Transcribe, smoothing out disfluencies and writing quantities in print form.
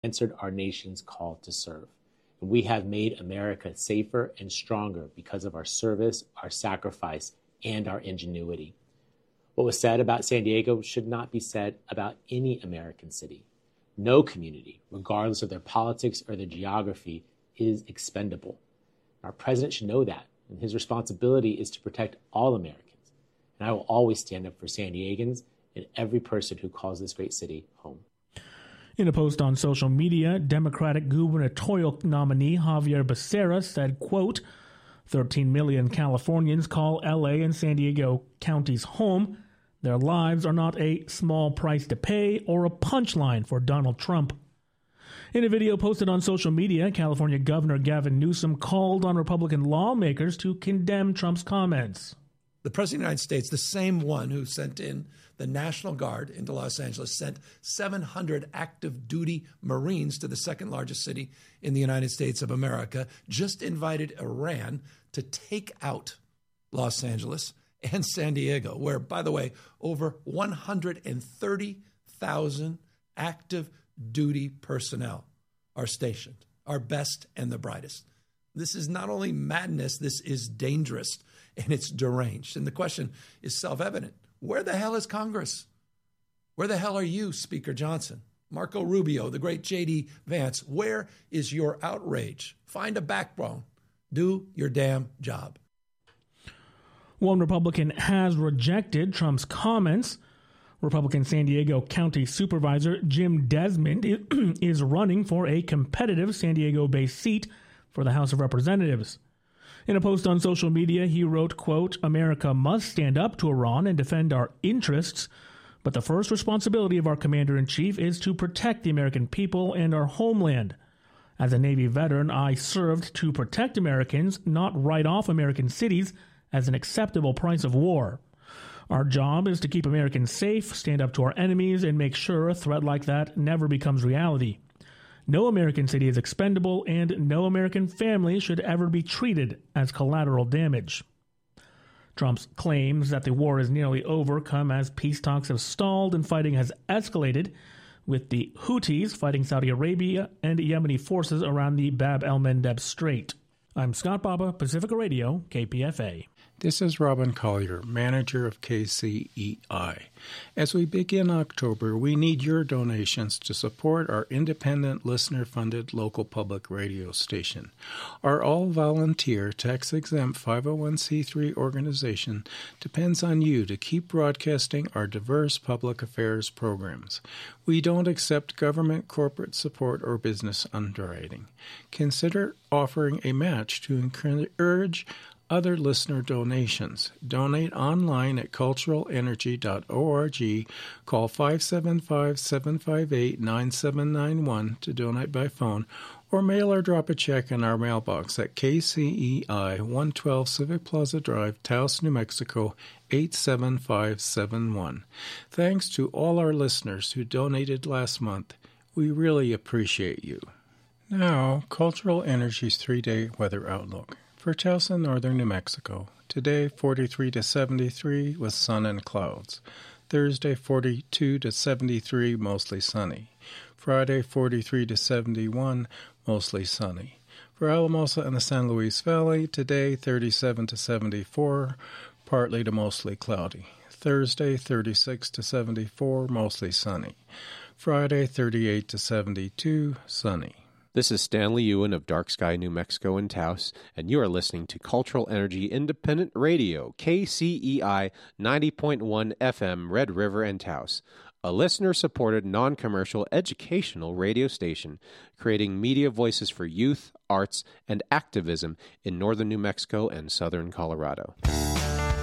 answered our nation's call to serve. And we have made America safer and stronger because of our service, our sacrifice, and our ingenuity. What was said about San Diego should not be said about any American city. No community, regardless of their politics or their geography, is expendable. Our president should know that, and his responsibility is to protect all Americans. And I will always stand up for San Diegans and every person who calls this great city home. In a post on social media, Democratic gubernatorial nominee Javier Becerra said, quote, 13 million Californians call L.A. and San Diego counties home. Their lives are not a small price to pay or a punchline for Donald Trump. In a video posted on social media, California Governor Gavin Newsom called on Republican lawmakers to condemn Trump's comments. The President of the United States, the same one who sent in the National Guard into Los Angeles, sent 700 active duty Marines to the second largest city in the United States of America, just invited Iran to take out Los Angeles and San Diego, where, by the way, over 130,000 active duty personnel are stationed, our best and the brightest. This is not only madness, this is dangerous, and it's deranged. And the question is self-evident. Where the hell is Congress? Where the hell are you, Speaker Johnson? Marco Rubio, the great J.D. Vance, where is your outrage? Find a backbone. Do your damn job. One Republican has rejected Trump's comments. Republican San Diego County Supervisor Jim Desmond is running for a competitive San Diego-based seat for the House of Representatives. In a post on social media, he wrote, quote, America must stand up to Iran and defend our interests, but the first responsibility of our commander-in-chief is to protect the American people and our homeland. As a Navy veteran, I served to protect Americans, not write off American cities as an acceptable price of war. Our job is to keep Americans safe, stand up to our enemies, and make sure a threat like that never becomes reality. No American city is expendable, and no American family should ever be treated as collateral damage. Trump's claims that the war is nearly over come as peace talks have stalled and fighting has escalated, with the Houthis fighting Saudi Arabia and Yemeni forces around the Bab el-Mandeb Strait. I'm Scott Baba, Pacifica Radio, KPFA. This is Robin Collier, manager of KCEI. As we begin October, we need your donations to support our independent, listener-funded local public radio station. Our all-volunteer, tax-exempt 501c3 organization depends on you to keep broadcasting our diverse public affairs programs. We don't accept government, corporate support, or business underwriting. Consider offering a match to encourage other listener donations. Donate online at culturalenergy.org. Call 575-758-9791 to donate by phone, or mail or drop a check in our mailbox at KCEI 112 Civic Plaza Drive, Taos, New Mexico 87571. Thanks to all our listeners who donated last month. We really appreciate you. Now, Cultural Energy's 3-day weather outlook. For Taos and northern New Mexico, today 43 to 73 with sun and clouds. Thursday 42 to 73, mostly sunny. Friday 43 to 71, mostly sunny. For Alamosa and the San Luis Valley, today 37 to 74, partly to mostly cloudy. Thursday 36 to 74, mostly sunny. Friday 38 to 72, sunny. This is Stanley Ewan of Dark Sky, New Mexico in Taos, and you are listening to Cultural Energy Independent Radio, KCEI 90.1 FM, Red River and Taos, a listener-supported, non-commercial, educational radio station creating media voices for youth, arts, and activism in northern New Mexico and southern Colorado.